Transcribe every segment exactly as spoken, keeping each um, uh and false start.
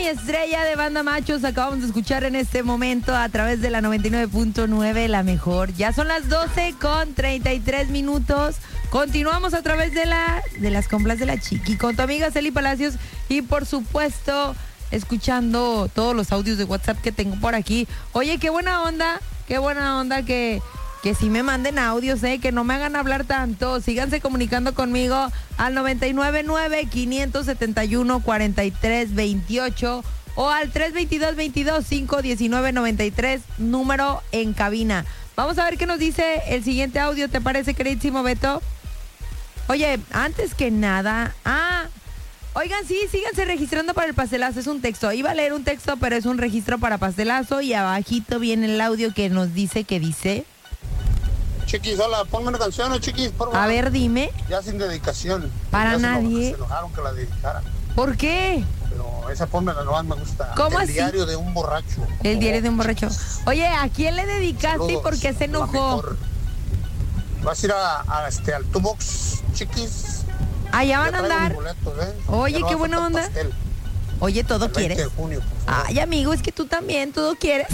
mi estrella de Banda Machos. Acabamos de escuchar en este momento a través de la noventa y nueve punto nueve, la mejor. Ya son las doce con treinta y tres minutos. Continuamos a través de la de las compras de la Chiqui con tu amiga Celi Palacios y por supuesto escuchando todos los audios de WhatsApp que tengo por aquí. Oye, qué buena onda, qué buena onda que... Que sí me manden audios, eh, que no me hagan hablar tanto. Síganse comunicando conmigo al noventa y nueve nueve, quinientos setenta y uno, cuarenta y tres veintiocho o al tres veintidós, veintidós, cinco diecinueve, noventa y tres, número en cabina. Vamos a ver qué nos dice el siguiente audio, ¿te parece, queridísimo Beto? Oye, antes que nada... Ah, oigan, sí, síganse registrando para el pastelazo, es un texto. Iba a leer un texto, pero es un registro para pastelazo y abajito viene el audio que nos dice que dice... Chiquis, hola, ponme una canción, ¿no, Chiquis? Por favor. A ver, dime. Ya sin dedicación. Para ya nadie. Se enojaron que la dedicara. ¿Por qué? Pero esa ponme la nomás me gusta. ¿Cómo El así? diario de un borracho. El diario de un borracho. Oye, ¿a quién le dedicaste Saludos, y por qué se enojó? Vas a ir a, a este, al Tubox, Chiquis. Allá van Ya a traigo andar. mis boletos, ¿eh? Oye, Ya no qué va a buena faltar onda. pastel. Oye, todo El veinte quieres. de junio, por favor. Ay, amigo, es que tú también, todo quieres.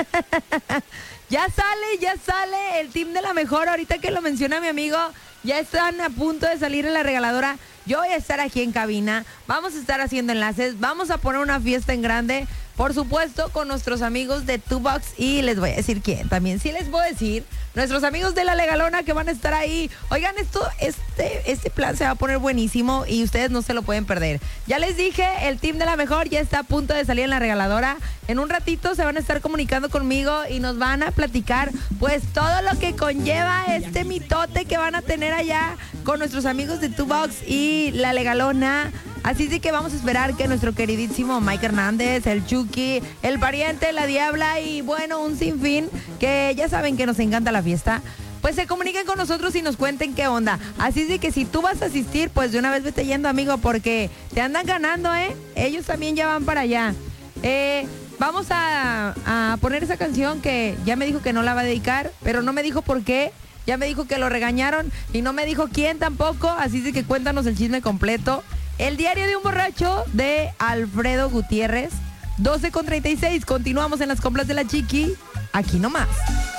Ya sale, ya sale el team de la mejor. Ahorita que lo menciona mi amigo, ya están a punto de salir en la regaladora. Yo voy a estar aquí en cabina. Vamos a estar haciendo enlaces. Vamos a poner una fiesta en grande. Por supuesto, con nuestros amigos de Tubox. Y les voy a decir quién también. Sí les puedo decir. Nuestros amigos de La Legalona que van a estar ahí. Oigan, esto, este, este plan se va a poner buenísimo y ustedes no se lo pueden perder. Ya les dije, el team de la mejor ya está a punto de salir en la regaladora. En un ratito se van a estar comunicando conmigo y nos van a platicar pues todo lo que conlleva este mitote que van a tener allá con nuestros amigos de Tubox y La Legalona. Así sí que vamos a esperar que nuestro queridísimo Mike Hernández, el Chucky, el pariente, la Diabla y bueno, un sinfín que ya saben que nos encanta la fiesta, pues se comuniquen con nosotros y nos cuenten qué onda. Así sí que si tú vas a asistir, pues de una vez vete yendo, amigo, porque te andan ganando, ¿eh? Ellos también ya van para allá. Eh, vamos a, a poner esa canción que ya me dijo que no la va a dedicar, pero no me dijo por qué. Ya me dijo que lo regañaron y no me dijo quién tampoco, así sí que cuéntanos el chisme completo. El diario de un borracho de Alfredo Gutiérrez, doce con treinta y seis. Continuamos en las compras de la Chiqui, aquí nomás.